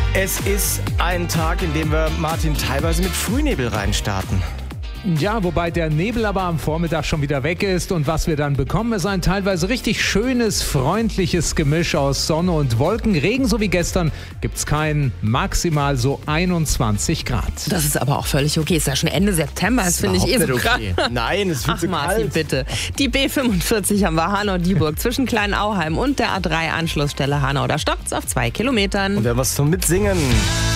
Es ist ein Tag, in dem wir, Martin, teilweise mit Frühnebel reinstarten. Ja, wobei der Nebel aber am Vormittag schon wieder weg ist und was wir dann bekommen, ist ein teilweise richtig schönes, freundliches Gemisch aus Sonne und Wolken. Regen, so wie gestern, gibt's keinen, maximal so 21 Grad. Das ist aber auch völlig okay. Ist ja schon Ende September, das finde ich so krass. Okay. Nein, es wird Ach, zu Martin, kalt. bitte. Die B45 haben wir Hanau-Dieburg zwischen Kleinauheim und der A3-Anschlussstelle Hanau. Da stockt's auf 2 Kilometern. Und wer was zum Mitsingen?